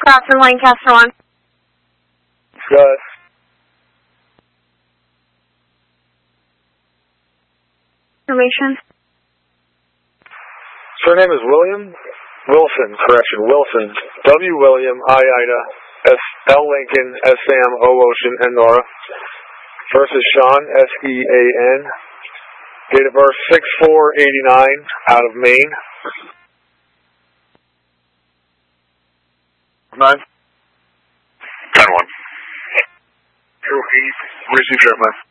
Scott from Lancaster 1. Gus. Information. Surname is William Wilson, correction, Wilson. W. William, I. Ida, S. L. Lincoln, S. Sam, O. Ocean, N. Nora. First is Sean, S-E-A-N. Date of birth 6/4/89, out of Maine. 9. 10-1. Received, man.